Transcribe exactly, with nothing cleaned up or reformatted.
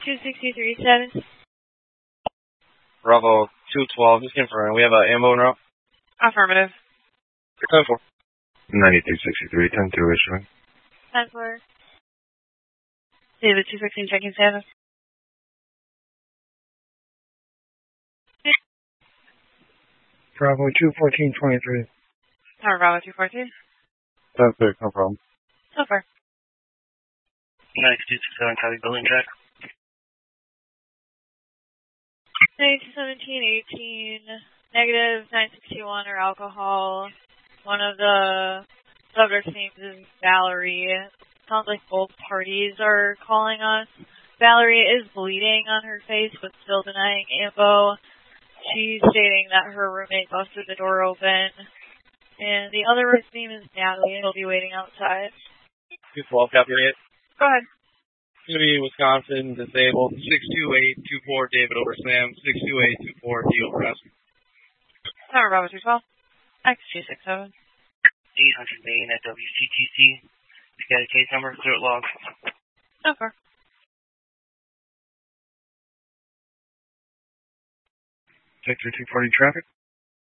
two six three seven. Bravo two twelve, just confirm. We have an ammo in route. Affirmative. ten four. ninety-three sixty-three, ten two issuing. ten four. David two fifteen, checking status. Bravo two fourteen twenty-three. Tower Bravo two fourteen. ten six, no problem. So far. ninety-two sixty-seven, copy building check. ninety-two seventeen eighteen, negative nine sixty-one or alcohol. One of the subjects' names is Valerie. Sounds like both parties are calling us. Valerie is bleeding on her face but still denying ambo. She's stating that her roommate busted the door open. And the other room's name is Natalie, and she'll be waiting outside. two twelve, copy it. Go ahead. It's going to be Wisconsin, disabled, six two eight two four, David over Sam, six two eight two four, D over S. Tower Bravo two twelve. X two six seven. eight hundred eight at W C T C. You got a case number, clear it log. So far. Sector two forty traffic.